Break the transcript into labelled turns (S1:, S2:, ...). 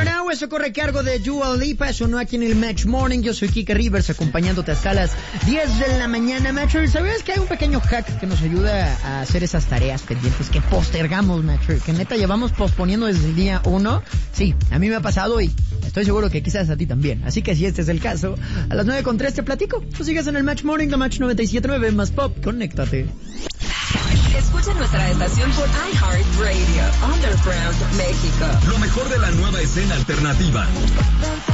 S1: Now, eso corre a cargo de Dua Lipa, eso no aquí en el Match Morning. Yo soy Kike Rivers, acompañándote hasta las 10 de la mañana, Matcher. ¿Sabes que hay un pequeño hack que nos ayuda a hacer esas tareas pendientes que postergamos, Matcher? Que neta llevamos posponiendo desde el día 1. Sí, a mí me ha pasado y estoy seguro que quizás a ti también. Así que si este es el caso, a las 9:03 te platico. Tú sigues en el Match Morning de Match 97.9 más Pop. Conéctate.
S2: Escucha nuestra estación por iHeartRadio, Underground, México.
S3: Lo mejor de la nueva escena alternativa.